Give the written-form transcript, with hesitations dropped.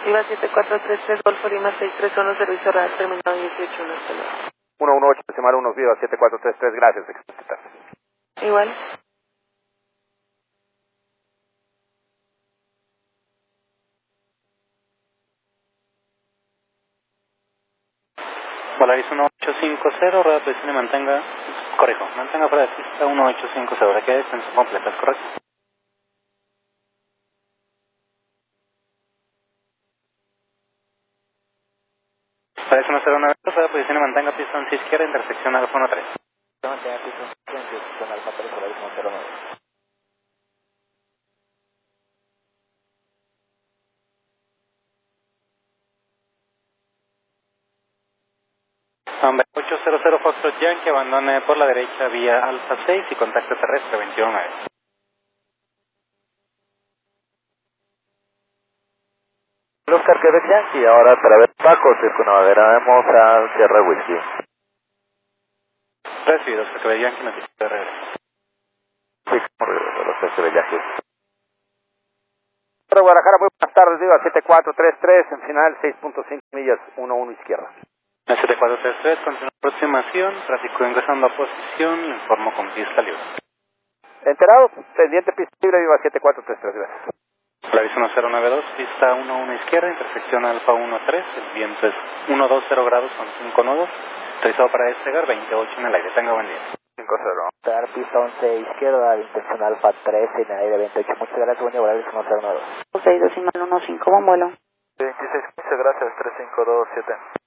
Viva 7433, Golfo Lima 631, servicio radar terminado 18, hasta luego. 118, decimal 1, Viva 7433, gracias, excelente tarde. Igual. Volaris 1850, rueda de posición y mantenga fuera de pista 1850, requiere extensión completa, ¿es correcto? Volaris 109, rueda de posición y mantenga pista 11 izquierda, intersección Alfa 13. Mantenga pista 11 izquierda, intersección Alfa 3, Volaris 109. Hombre, 800 Foxtrot Yankee, abandone por la derecha vía Alfa 6 y contacto terrestre 219. Oscar Quebec Yankee, ahora para ver Paco, circunnavegaremos a Sierra Whisky. Recibido, Oscar Quebec Yankee, noticia de regreso. Sí, como regreso, Oscar Quebec Yankee. Para Guadalajara, muy buenas tardes, Viva 7433, en final 6.5 millas, 11 izquierda. 7433, continúa aproximación, tráfico ingresando a posición, le informo con pista libre. Enterado, pendiente pista libre, Viva 7433, gracias. Volaris 1092, pista 11 izquierda, intersección Alfa 13, el viento es 120 grados con 5 nudos, autorizado para despegar 28 en el aire, tenga buen día. 5-0. Dar pista 11 izquierda, intención Alfa 13 en el aire 28, muchas gracias, buen día, Volaris 109. 6 decimal 15, buen vuelo. 26, muchas gracias, 3527.